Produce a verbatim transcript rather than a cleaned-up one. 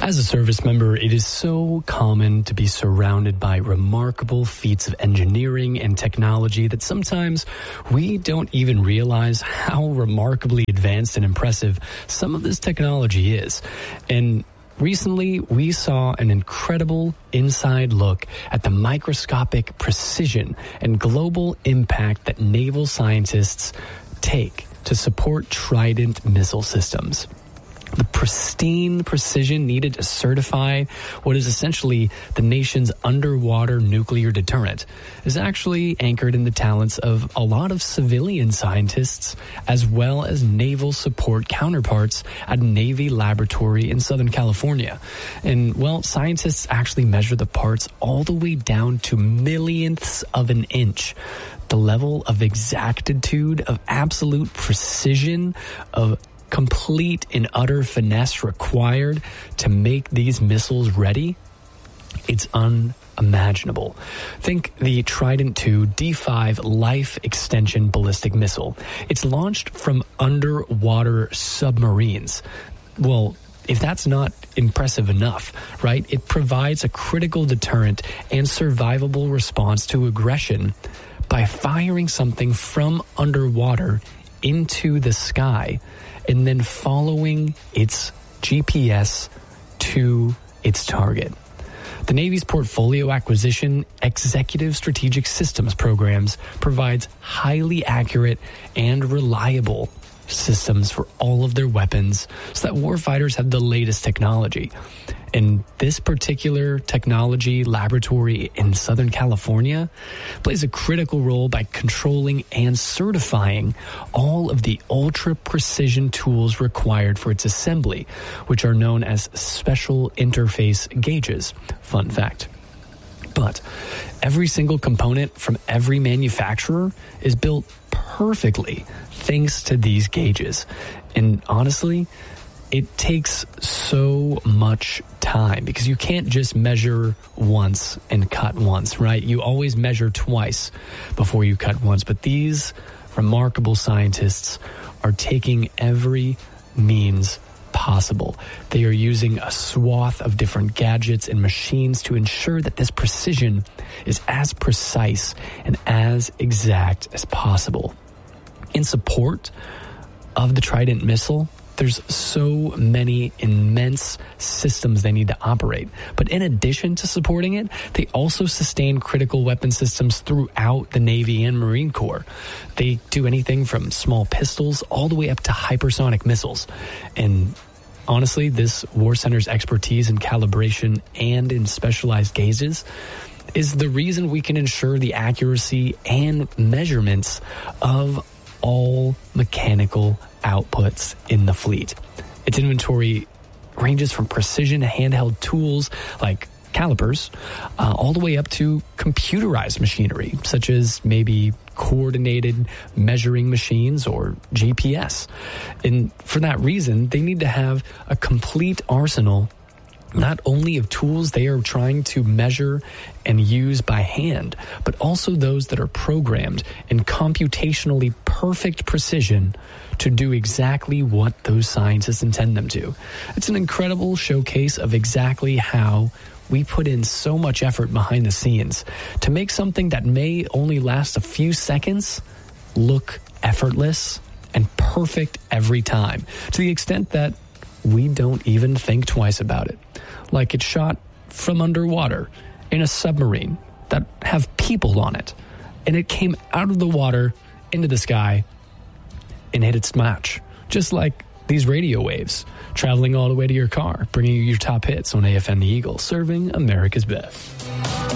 As a service member, it is so common to be surrounded by remarkable feats of engineering and technology that sometimes we don't even realize how remarkably advanced and impressive some of this technology is. And recently, we saw an incredible inside look at the microscopic precision and global impact that naval scientists take to support Trident missile systems. The pristine precision needed to certify what is essentially the nation's underwater nuclear deterrent is actually anchored in the talents of a lot of civilian scientists as well as naval support counterparts at a Navy laboratory in Southern California. And, well, scientists actually measure the parts all the way down to millionths of an inch. The level of exactitude, of absolute precision, of complete and utter finesse required to make these missiles ready, it's unimaginable. Think the Trident two D five Life Extension Ballistic Missile. It's launched from underwater submarines. Well, if that's not impressive enough, right? It provides a critical deterrent and survivable response to aggression by firing something from underwater into the sky and then following its G P S to its target. The Navy's Portfolio Acquisition Executive Strategic Systems Programs provides highly accurate and reliable systems for all of their weapons so that warfighters have the latest technology. And this particular technology laboratory in Southern California plays a critical role by controlling and certifying all of the ultra-precision tools required for its assembly, which are known as special interface gauges. Fun fact. But every single component from every manufacturer is built perfectly thanks to these gauges. And honestly, it takes so much time because you can't just measure once and cut once, right? You always measure twice before you cut once. But these remarkable scientists are taking every means possible. They are using a swath of different gadgets and machines to ensure that this precision is as precise and as exact as possible. In support of the Trident missile, there's so many immense systems they need to operate. But in addition to supporting it, they also sustain critical weapon systems throughout the Navy and Marine Corps. They do anything from small pistols all the way up to hypersonic missiles. And honestly, this War Center's expertise in calibration and in specialized gauges is the reason we can ensure the accuracy and measurements of all mechanical outputs in the fleet. Its inventory ranges from precision handheld tools like calipers uh, all the way up to computerized machinery, such as maybe coordinated measuring machines or G P S. And for that reason, they need to have a complete arsenal not only of tools they are trying to measure and use by hand, but also those that are programmed in computationally perfect precision to do exactly what those scientists intend them to. It's an incredible showcase of exactly how we put in so much effort behind the scenes to make something that may only last a few seconds look effortless and perfect every time, to the extent that we don't even think twice about it. Like it's shot from underwater in a submarine that have people on it. And it came out of the water into the sky and hit its match. Just like these radio waves traveling all the way to your car, bringing you your top hits on A F M The Eagle, serving America's best.